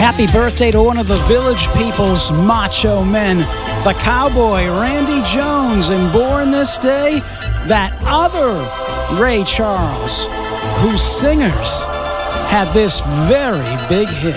Happy birthday to one of the Village People's macho men, the cowboy Randy Jones, and born this day, that other Ray Charles, whose singers had this very big hit.